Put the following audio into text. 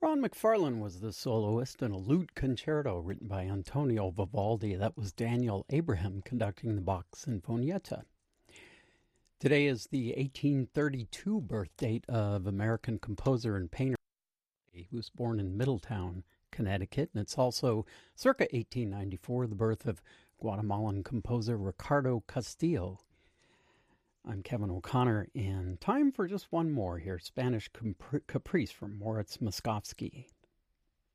Ron McFarlane was the soloist in a lute concerto written by Antonio Vivaldi. That was Daniel Abraham conducting the Bach Sinfonietta. Today is the 1832 birth date of American composer and painter. He was born in Middletown, Connecticut, and it's also circa 1894 the birth of Guatemalan composer Ricardo Castillo. I'm Kevin O'Connor, and time for just one more here, Spanish Caprice from Moritz Moszkowski.